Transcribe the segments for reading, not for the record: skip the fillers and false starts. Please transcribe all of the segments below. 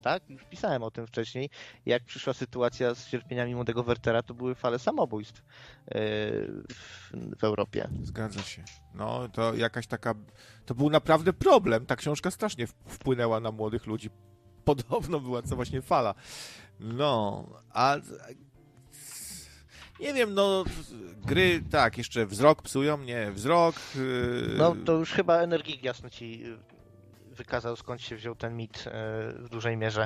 tak? Już pisałem o tym wcześniej. Jak przyszła sytuacja z cierpieniami młodego Wertera, to były fale samobójstw w Europie. Zgadza się. No, to jakaś taka... To był naprawdę problem. Ta książka strasznie wpłynęła na młodych ludzi. Podobno była to właśnie fala. No, a... Nie wiem, no, gry, tak, jeszcze wzrok psują, nie, wzrok... No, to już chyba Energik jasno ci wykazał, skąd się wziął ten mit w dużej mierze.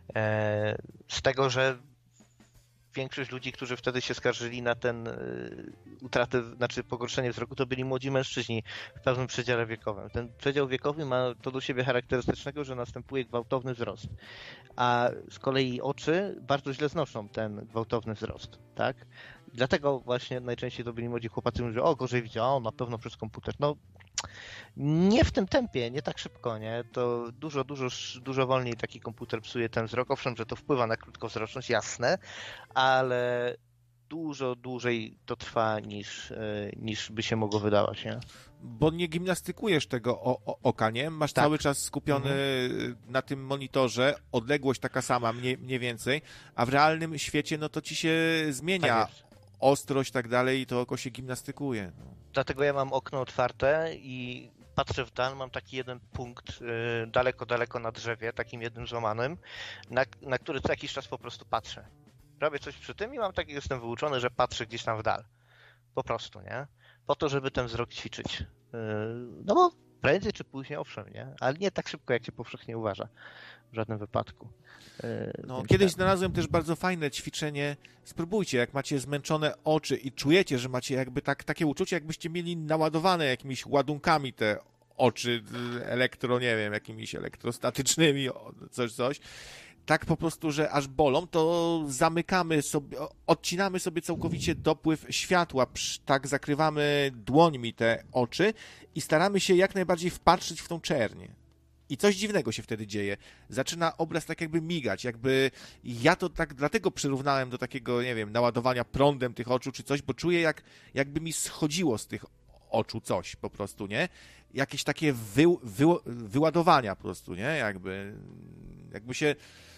Z tego, że większość ludzi, którzy wtedy się skarżyli na ten utratę, znaczy pogorszenie wzroku, to byli młodzi mężczyźni w pewnym przedziale wiekowym. Ten przedział wiekowy ma to do siebie charakterystycznego, że następuje gwałtowny wzrost. A z kolei oczy bardzo źle znoszą ten gwałtowny wzrost, tak? Dlatego właśnie najczęściej to byli młodzi chłopacy, którzy o, gorzej widział, na pewno przez komputer. No, nie w tym tempie, nie tak szybko, nie? To dużo wolniej taki komputer psuje ten wzrok. Owszem, że to wpływa na krótkowzroczność, jasne, ale dużo dłużej to trwa niż by się mogło wydawać, nie? Bo nie gimnastykujesz tego oka, nie? Masz cały czas skupiony na tym monitorze, odległość taka sama, mniej więcej, a w realnym świecie, no to ci się zmienia Tak jest. ostrość, tak dalej, i to oko się gimnastykuje. No. Dlatego ja mam okno otwarte i patrzę w dal, mam taki jeden punkt daleko na drzewie, takim jednym złamanym, na który co jakiś czas po prostu patrzę. Robię coś przy tym i mam taki, jestem wyuczony, że patrzę gdzieś tam w dal. Po prostu, nie? Po to, żeby ten wzrok ćwiczyć. No bo prędzej czy później, owszem, nie? Ale nie tak szybko, jak się powszechnie uważa. W żadnym wypadku. No, kiedyś znalazłem też bardzo fajne ćwiczenie. Spróbujcie, jak macie zmęczone oczy i czujecie, że macie jakby takie uczucie, jakbyście mieli naładowane jakimiś ładunkami te oczy nie wiem, jakimiś elektrostatycznymi, coś. Tak po prostu, że aż bolą, to zamykamy sobie, odcinamy sobie całkowicie dopływ światła, tak zakrywamy dłońmi te oczy i staramy się jak najbardziej wpatrzyć w tą czernię. I coś dziwnego się wtedy dzieje. Zaczyna obraz tak jakby migać, jakby ja to tak dlatego przyrównałem do takiego, nie wiem, naładowania prądem tych oczu czy coś, bo czuję jakby mi schodziło z tych oczu coś po prostu, nie? Jakieś takie wyładowania po prostu, nie? Jakby się,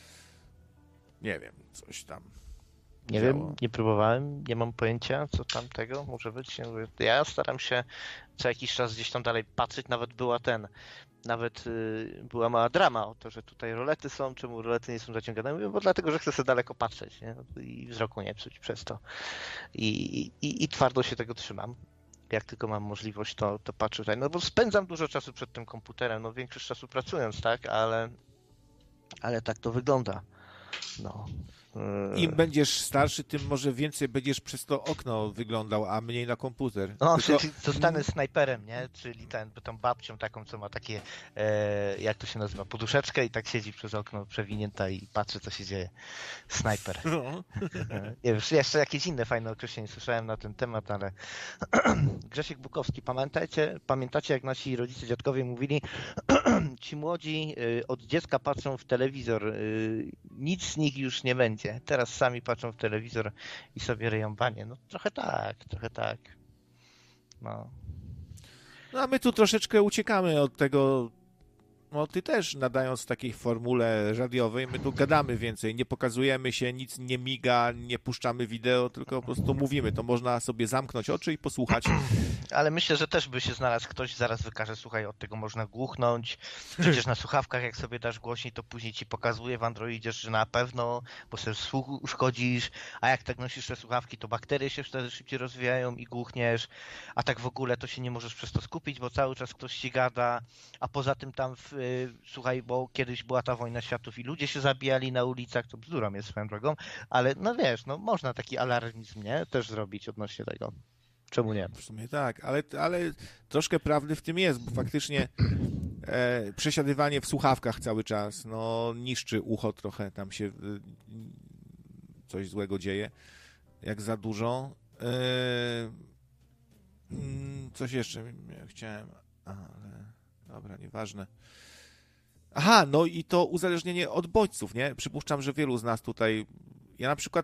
nie wiem, coś tam Nie działo. wiem, nie próbowałem, nie mam pojęcia, co tam tego może być. Ja staram się co jakiś czas gdzieś tam dalej patrzeć, nawet była mała drama o to, że tutaj rolety są, czemu rolety nie są zaciągane. Mówię, bo dlatego, że chcę sobie daleko patrzeć, nie? I wzroku nie psuć przez to. I twardo się tego trzymam. Jak tylko mam możliwość, to patrzę tutaj. No bo spędzam dużo czasu przed tym komputerem, no większość czasu pracując, tak? Ale tak to wygląda. No. Im będziesz starszy, tym może więcej będziesz przez to okno wyglądał, a mniej na komputer. No, czyli zostanę snajperem, nie? Czyli tą babcią taką, co ma takie, jak to się nazywa, poduszeczkę i tak siedzi przez okno przewinięta i patrzy, co się dzieje. Snajper. No. Nie wiem, jeszcze jakieś inne fajne określenie słyszałem na ten temat, ale Grzesiek Bukowski, pamiętacie jak nasi rodzice, dziadkowie mówili, ci młodzi od dziecka patrzą w telewizor, nic z nich już nie będzie. Teraz sami patrzą w telewizor i sobie ryją banie. No trochę tak. No. No a my tu troszeczkę uciekamy od tego, no ty też nadając w takiej formule radiowej, my tu gadamy więcej, nie pokazujemy się, nic nie miga, nie puszczamy wideo, tylko po prostu mówimy, to można sobie zamknąć oczy i posłuchać. Ale myślę, że też by się znalazł ktoś, zaraz wykaże, słuchaj, od tego można głuchnąć, przecież na słuchawkach jak sobie dasz głośniej, to później ci pokazuje w Androidzie, że na pewno, bo sobie słuch uszkodzisz, a jak tak nosisz te słuchawki, to bakterie się wtedy szybciej rozwijają i głuchniesz, a tak w ogóle to się nie możesz przez to skupić, bo cały czas ktoś ci gada, a poza tym tam, słuchaj, bo kiedyś była ta wojna światów i ludzie się zabijali na ulicach, to bzdurą jest swoją drogą, ale no wiesz, no można taki alarmizm, nie, też zrobić odnośnie tego. Czemu nie? W sumie tak, ale troszkę prawdy w tym jest, bo faktycznie przesiadywanie w słuchawkach cały czas, no niszczy ucho trochę, tam się coś złego dzieje, jak za dużo. Coś jeszcze chciałem, ale dobra, nieważne. Aha, no i to uzależnienie od bodźców, nie? Przypuszczam, że wielu z nas tutaj, ja na przykład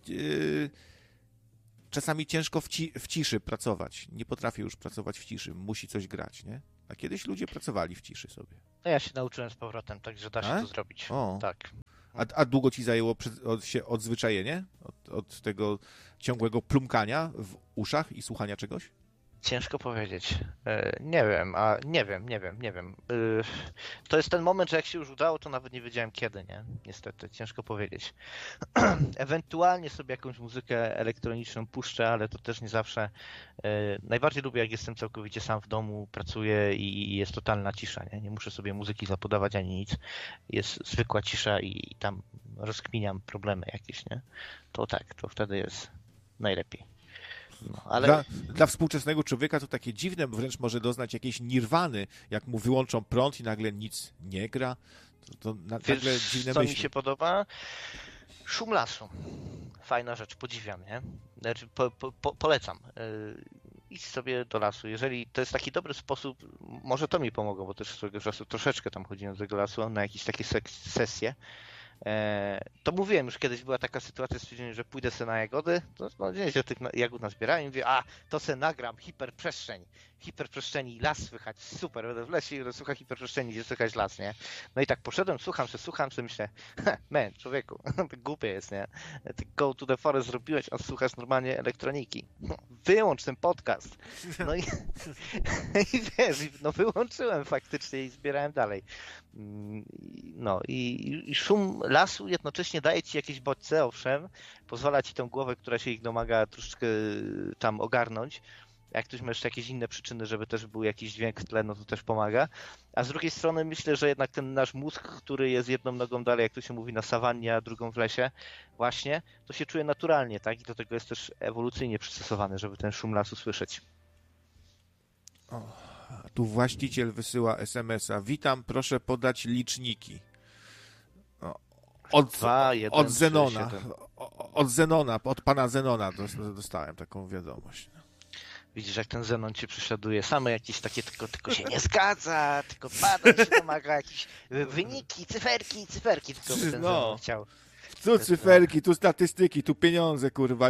czasami ciężko w ciszy pracować. Nie potrafię już pracować w ciszy. Musi coś grać, nie? A kiedyś ludzie pracowali w ciszy sobie. No ja się nauczyłem z powrotem, także da się to zrobić. O. Tak. A długo ci zajęło się odzwyczajenie od tego ciągłego plumkania w uszach i słuchania czegoś? Ciężko powiedzieć. Nie wiem, nie wiem. To jest ten moment, że jak się już udało, to nawet nie wiedziałem kiedy, nie? Niestety, ciężko powiedzieć. Ewentualnie sobie jakąś muzykę elektroniczną puszczę, ale to też nie zawsze. Najbardziej lubię, jak jestem całkowicie sam w domu, pracuję i jest totalna cisza, nie? Nie muszę sobie muzyki zapodawać ani nic. Jest zwykła cisza i tam rozkminiam problemy jakieś, nie? To tak, to wtedy jest najlepiej. No, ale... Dla współczesnego człowieka to takie dziwne, wręcz może doznać jakiejś nirwany, jak mu wyłączą prąd i nagle nic nie gra. Nagle dziwne co myśli. mi się podoba? Szum lasu. Fajna rzecz, podziwiam, nie? Znaczy, polecam. Idź sobie do lasu. Jeżeli to jest taki dobry sposób, może to mi pomogło, bo też swego czasu troszeczkę tam chodziłem do tego lasu na jakieś takie sesje. To mówiłem już kiedyś, była taka sytuacja, stwierdziłem, że pójdę sobie na jagody, to no, nieźle tych jagód nazbierałem i mówię, to se nagram hiperprzestrzeni i las słychać, super, będę w lesie i będę słuchać hiperprzestrzeni, gdzie słychać las, nie? No i tak poszedłem, słucham się, myślę, człowieku, to głupie jest, nie? Ty go to the forest zrobiłeś, a słuchasz normalnie elektroniki. No, wyłącz ten podcast. No i wiesz, no wyłączyłem faktycznie i zbierałem dalej. No i szum lasu jednocześnie daje ci jakieś bodźce, owszem, pozwala ci tą głowę, która się ich domaga, troszeczkę tam ogarnąć. Jak ktoś ma jeszcze jakieś inne przyczyny, żeby też był jakiś dźwięk w tle, no to też pomaga. A z drugiej strony myślę, że jednak ten nasz mózg, który jest jedną nogą dalej, jak to się mówi, na sawannie, a drugą w lesie, właśnie, to się czuje naturalnie, tak? I do tego jest też ewolucyjnie przystosowany, żeby ten szum lasu słyszeć. Tu właściciel wysyła SMS-a. Witam, proszę podać liczniki. Od Zenona. Od Zenona, od pana Zenona dostałem taką wiadomość. Widzisz, jak ten Zenon cię prześladuje. Same jakieś takie, tylko się nie zgadza, tylko badań się domaga, jakieś wyniki, cyferki, tylko by ten Zenon chciał. Tu cyferki, tu statystyki, tu pieniądze, kurwa,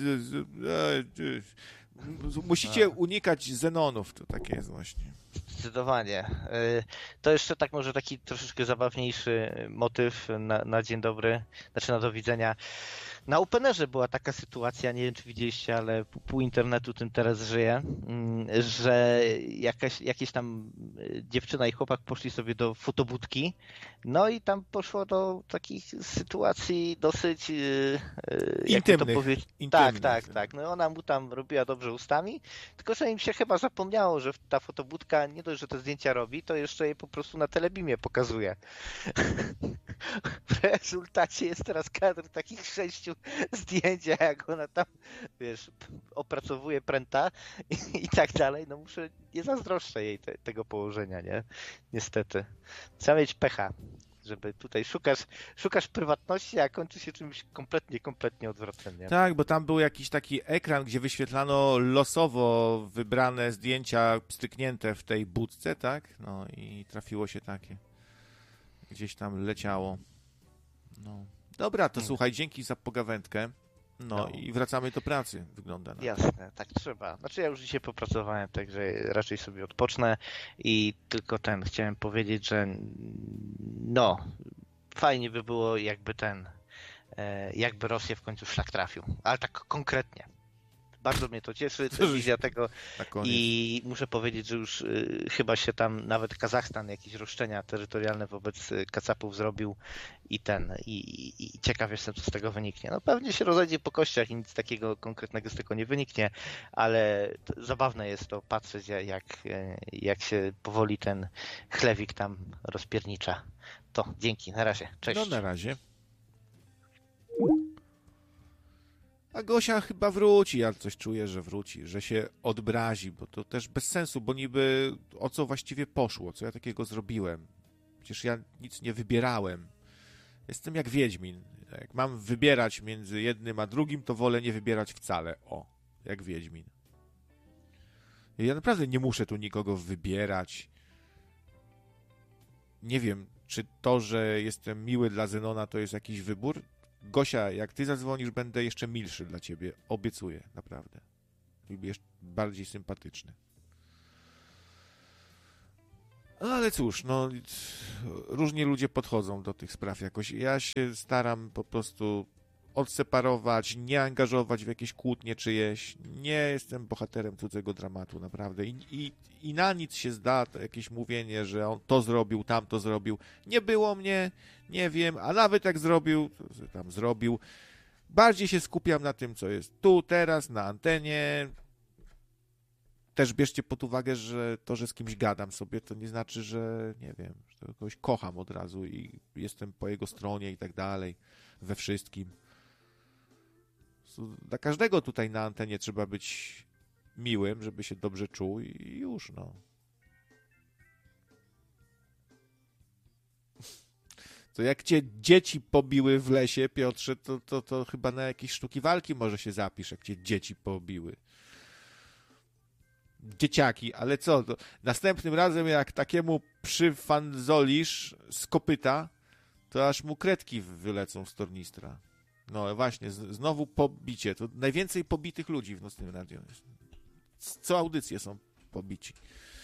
musicie unikać Zenonów, to takie jest właśnie. Zdecydowanie. To jeszcze tak może taki troszeczkę zabawniejszy motyw na dzień dobry, znaczy na do widzenia. Na Openerze była taka sytuacja, nie wiem czy widzieliście, ale pół internetu tym teraz żyje, że jakieś tam dziewczyna i chłopak poszli sobie do fotobudki, no i tam poszło do takich sytuacji dosyć intymnych. Tak. No ona mu tam robiła dobrze ustami, tylko że im się chyba zapomniało, że ta fotobudka nie dość, że te zdjęcia robi, to jeszcze je po prostu na telebimie pokazuje. W rezultacie jest teraz kadr takich 6 zdjęć, jak ona tam, wiesz, opracowuje pręta i tak dalej. No nie zazdroszczę jej tego położenia, nie? Niestety. Trzeba mieć pecha, żeby tutaj szukasz prywatności, a kończy się czymś kompletnie odwrotnym, nie? Tak, bo tam był jakiś taki ekran, gdzie wyświetlano losowo wybrane zdjęcia pstryknięte w tej budce, tak? No i trafiło się takie. Gdzieś tam leciało. No. Dobra, to słuchaj, dzięki za pogawędkę. No i wracamy do pracy, wygląda na to. Jasne, tak trzeba. Znaczy ja już dzisiaj popracowałem, także raczej sobie odpocznę i tylko chciałem powiedzieć, że fajnie by było jakby Rosję w końcu szlak trafił, ale tak konkretnie. Bardzo mnie to cieszy, wizja tego i muszę powiedzieć, że już chyba się tam nawet Kazachstan jakieś roszczenia terytorialne wobec Kacapów zrobił i ciekaw jestem, co z tego wyniknie. No pewnie się rozejdzie po kościach i nic takiego konkretnego z tego nie wyniknie, ale zabawne jest to patrzeć, jak się powoli ten chlewik tam rozpiernicza. To dzięki, na razie, cześć. No na razie. A Gosia chyba wróci, ja coś czuję, że wróci, że się odbrazi, bo to też bez sensu, bo niby o co właściwie poszło, co ja takiego zrobiłem. Przecież ja nic nie wybierałem. Jestem jak Wiedźmin. Jak mam wybierać między jednym a drugim, to wolę nie wybierać wcale. O, jak Wiedźmin. Ja naprawdę nie muszę tu nikogo wybierać. Nie wiem, czy to, że jestem miły dla Zenona, to jest jakiś wybór? Gosia, jak ty zadzwonisz, będę jeszcze milszy dla ciebie. Obiecuję, naprawdę. Jeszcze bardziej sympatyczny. No ale cóż, no różnie ludzie podchodzą do tych spraw jakoś. Ja się staram po prostu odseparować, nie angażować w jakieś kłótnie czyjeś. Nie jestem bohaterem cudzego dramatu, naprawdę. I na nic się zda to jakieś mówienie, że on to zrobił, tamto zrobił. Nie było mnie, nie wiem, a nawet jak zrobił, to tam zrobił. Bardziej się skupiam na tym, co jest tu, teraz, na antenie. Też bierzcie pod uwagę, że to, że z kimś gadam sobie, to nie znaczy, że nie wiem, że kogoś kocham od razu i jestem po jego stronie i tak dalej, we wszystkim. Dla każdego tutaj na antenie trzeba być miłym, żeby się dobrze czuł i już, no. To jak cię dzieci pobiły w lesie, Piotrze, to chyba na jakieś sztuki walki może się zapisz, jak cię dzieci pobiły. Dzieciaki, ale co? To następnym razem jak takiemu przyfanzolisz z kopyta, to aż mu kredki wylecą z tornistra. No właśnie, znowu pobicie. To najwięcej pobitych ludzi w Nocnym Radiu jest. Co audycje są pobici.